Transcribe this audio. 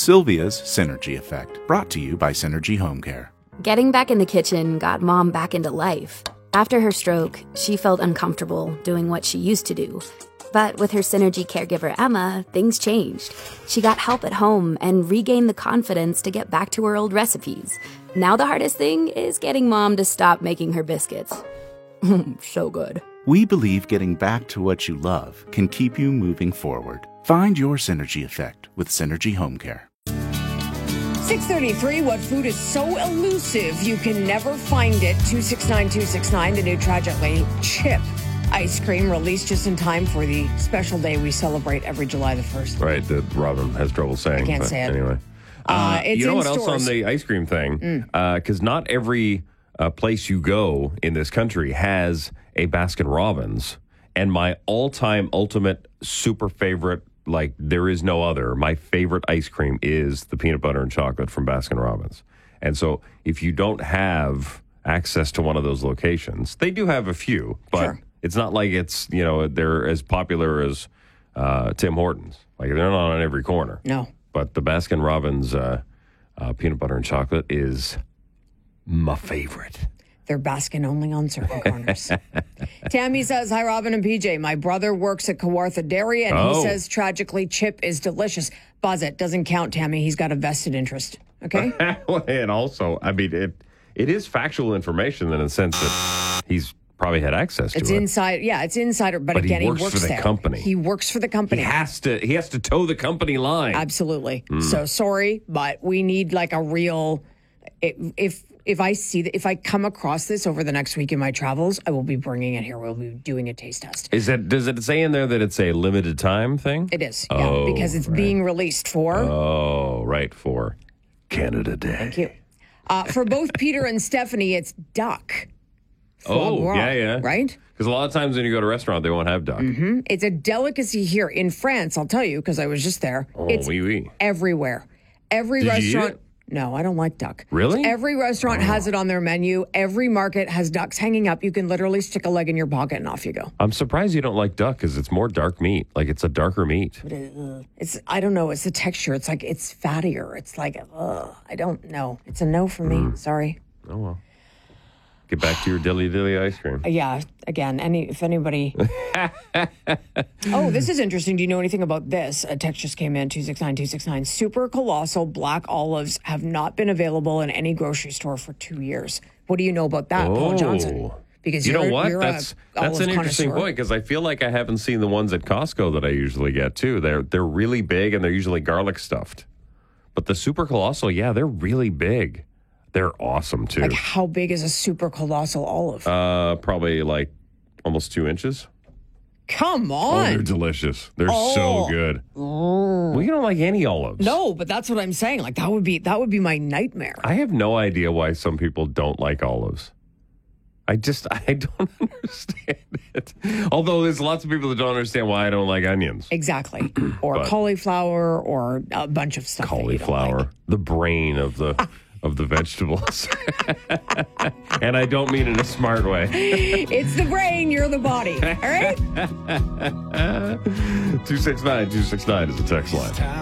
Sylvia's Synergy Effect, brought to you by Synergy Home Care. Getting back in the kitchen got Mom back into life. After her stroke, she felt uncomfortable doing what she used to do. But with her Synergy caregiver, Emma, things changed. She got help at home and regained the confidence to get back to her old recipes. Now the hardest thing is getting Mom to stop making her biscuits. So good. We believe getting back to what you love can keep you moving forward. Find your Synergy Effect with Synergy Home Care. 6:33, what food is so elusive you can never find it? 269-269, the new Tragically Chip ice cream released just in time for the special day we celebrate every July the 1st. Right, that Robin has trouble saying. I can't say it. Anyway. It's you know in what stores. else on the ice cream thing? Because not every place you go in this country has a Baskin-Robbins. And my all-time ultimate super favorite, like there is no other, my favorite ice cream is the peanut butter and chocolate from Baskin-Robbins. And so if you don't have access to one of those locations, they do have a few, but Sure. It's not like it's, they're as popular as Tim Hortons. Like they're not on every corner. No. But the Baskin-Robbins peanut butter and chocolate is my favorite. They're Baskin only on certain corners. Tammy says, hi, Robin and PJ. My brother works at Kawartha Dairy, and he says Tragically Chip is delicious. Buzz it. Doesn't count, Tammy. He's got a vested interest. Okay? And also, I mean, it is factual information in the sense that he's probably had access to It's it. inside. Yeah, it's insider. But again, he works for the there. company. He works for the company. He has to toe the company line. Absolutely. So sorry, but we need like a real. If I come across this over the next week in my travels, I will be bringing it here. We'll be doing a taste test. Does it say in there that it's a limited time thing? It is, yeah, because it's being released for. Oh, right, for Canada Day. Thank you. For both Peter and Stephanie, it's duck. Foie gras, yeah. Right? Because a lot of times when you go to a restaurant, they won't have duck. Mm-hmm. It's a delicacy here in France. I'll tell you because I was just there. Oh, it's oui. everywhere. Every Did you eat restaurant. it? No, I don't like duck. Really? Every restaurant has it on their menu. Every market has ducks hanging up. You can literally stick a leg in your pocket and off you go. I'm surprised you don't like duck because it's more dark meat. Like it's a darker meat. It's, I don't know. It's the texture. It's like, it's fattier. It's like, I don't know. It's a no for me. Sorry. Oh, well. Get back to your dilly ice cream. Yeah. Again, if anybody. Oh, this is interesting. Do you know anything about this? A text just came in, 269-269. Super colossal black olives have not been available in any grocery store for 2 years. What do you know about that, Paul Johnson? Because you know what? You're That's olive an interesting connoisseur. point because I feel like I haven't seen the ones at Costco that I usually get too. They're really big and they're usually garlic stuffed. But the super colossal, yeah, they're really big. They're awesome too. Like how big is a super colossal olive? Probably like almost 2 inches. Come Oh, they're on. delicious. They're so good. Well, you don't like any olives. No, but that's what I'm saying. Like that would be my nightmare. I have no idea why some people don't like olives. I don't understand it. Although there's lots of people that don't understand why I don't like onions. Exactly. Or cauliflower or a bunch of stuff. that you don't Cauliflower, like. the brain of the vegetables. And I don't mean in a smart way. It's the brain, you're the body. All right? 269-269 is the text line.